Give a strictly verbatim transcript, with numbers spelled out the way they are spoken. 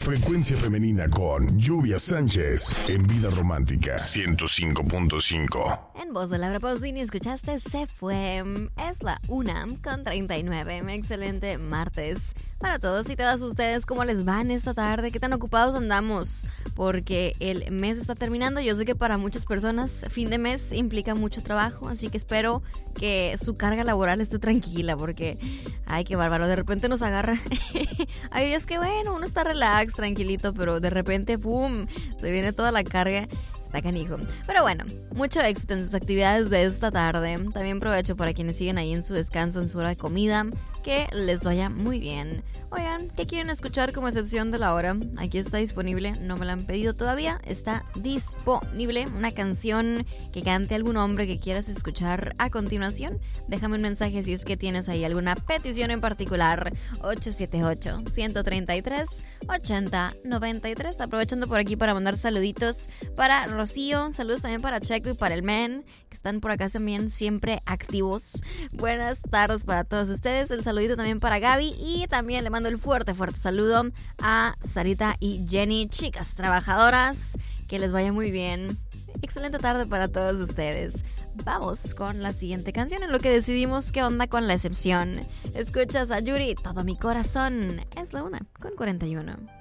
frecuencia femenina con Lluvia Sánchez en Vida Romántica ciento cinco punto cinco. En voz de Laura Pausini escuchaste Se Fue. Es la una con treinta y nueve. Excelente martes para todos y todas ustedes. ¿Cómo les van esta tarde? ¿Qué tan ocupados andamos? Porque el mes está terminando. Yo sé que para muchas personas fin de mes implica mucho trabajo, así que espero que su carga laboral esté tranquila, porque ay, qué bárbaro, de repente nos agarra. Hay días que bueno, uno está relax, tranquilito, pero de repente ¡pum! Se viene toda la carga. Está canijo. Pero bueno, mucho éxito en sus actividades de esta tarde. También provecho para quienes siguen ahí en su descanso, en su hora de comida. Que les vaya muy bien. Oigan, ¿qué quieren escuchar como excepción de la hora? Aquí está disponible, no me la han pedido todavía. Está disponible una canción que cante algún hombre que quieras escuchar a continuación. Déjame un mensaje si es que tienes ahí alguna petición en particular. ocho siete ocho, uno tres tres, ocho cero nueve tres. Aprovechando por aquí para mandar saluditos para Rocío. Saludos también para Checo y para el Men, que están por acá también siempre activos. Buenas tardes para todos ustedes. El saludito también para Gaby y también le mando el fuerte, fuerte saludo a Sarita y Jenny, chicas trabajadoras. Que les vaya muy bien. Excelente tarde para todos ustedes. Vamos con la siguiente canción en lo que decidimos qué onda con la excepción. Escuchas a Yuri, Todo Mi Corazón. Es la una con cuarenta y uno.